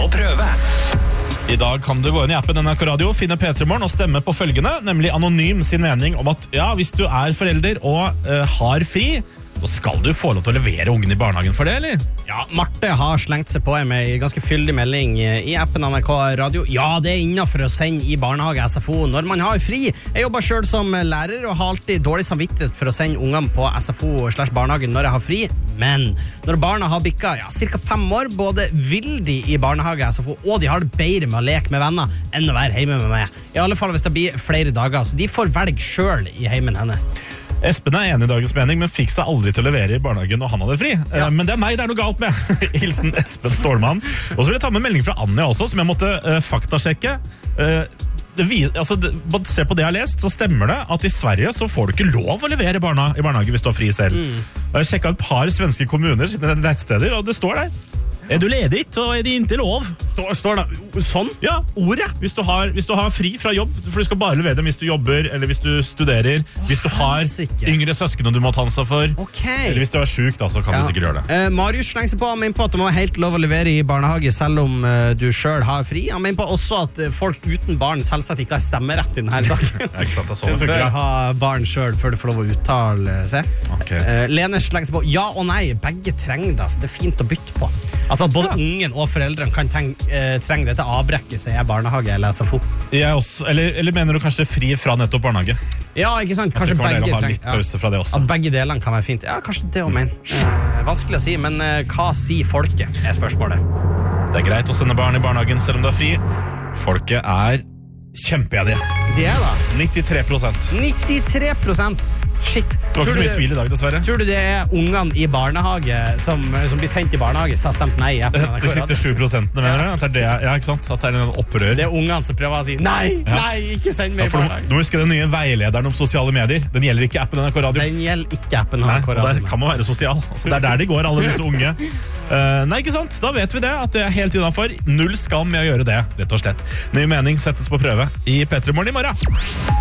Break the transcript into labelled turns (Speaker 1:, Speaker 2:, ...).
Speaker 1: på prøve.
Speaker 2: I dag kan du gå inn i appen NRK Radio, finne P3morgen og stemme på følgende, nemlig Anonym sin mening om at ja, hvis du er forelder og har fri, så skal du få lov til å levere ungen i barnehagen for det, eller?
Speaker 3: Ja, Marte har slengt seg på med en ganske fyldig melding i appen NRK Radio. Ja, det er innenfor å sende i barnehage SFO når man har fri. Jeg jobber selv som lærer og har alltid dårlig samvittighet for å sende ungene på SFO/barnehage når jeg har fri. Men når barna har bikket cirka 5 år, både vil de i barnehage SFO, og de har det bedre med å leke med venner enn å være hjemme med meg. I alle fall hvis det blir flere dager, så de får velge selv i heimen hennes.
Speaker 2: Espen er enig i dagens mening, men fikk seg aldri til å levere i barnehagen når han hadde fri. Men det er meg det er noe galt med. Hilsen Espen Stålmann. Og så vil jeg ta med melding fra Anja også, som jeg måtte faktasjekke. Se på det jeg har lest, så stemmer det at i Sverige så får du ikke lov å levere barna i barnehage hvis du har fri selv. Jeg har sjekket et par svenske kommuner sine nettsteder, og det står der. Er du ledig, så er det ikke lov.
Speaker 3: Står det sånn?
Speaker 2: Ja, ordet. Hvis du har fri fra jobb, for du skal bare levere dem hvis du jobber, eller hvis du studerer, hvis du har yngre søsken og du må ta ansvar for, eller hvis du er syk, da, så kan du sikkert gjøre det.
Speaker 3: Marius slenger seg på, han mener på at det må være helt lov å levere i barnehage selv om du selv har fri. Han mener på også at folk uten barn selvsagt ikke har stemmerett i denne saken.
Speaker 2: Ikke sant, det er sånn det
Speaker 3: funker. Du bør ha barn selv før du får lov å uttale seg. Lene slenger seg på, ja og nei, begge trenger det, så det er fint å bytte på. Altså at både ungen og foreldrene kan trenge dette avbrekket seg i barnehage eller SFO.
Speaker 2: Eller mener du kanskje fri fra nettopp barnehage?
Speaker 3: Ja, ikke sant? Kanskje begge
Speaker 2: trenger litt pause fra det også.
Speaker 3: At begge delene kan være fint. Ja, kanskje det å mene. Vanskelig å si, men hva sier folket, er spørsmålet.
Speaker 2: Det er greit å sende barn i barnehagen selv om du er fri. Folket er kjempeenige.
Speaker 3: Det er da
Speaker 2: 93%.
Speaker 3: 93%. Shit.
Speaker 2: Det var ikke så mye tvil i dag, dessverre.
Speaker 3: Tror du det er ungene i barnehage som blir sendt i barnehage, som har stemt nei?
Speaker 2: De siste 7%, mener du? At det er det, ikke sant? At det er en opprør.
Speaker 3: Det er ungene som prøver å si nei, ikke send meg i barnehage.
Speaker 2: Nå husker jeg den nye veilederen om sosiale medier. Den gjelder ikke appen NRK Radio.
Speaker 3: Den gjelder ikke appen NRK Radio.
Speaker 2: Der kan man være sosial. Så det er der de går, alle disse unge. Nei, ikke sant? Da vet vi det, at det er helt innenfor. Null skam med å gjøre det, rett og slett. Ny mening settes på prøve i P3morgen i morgen.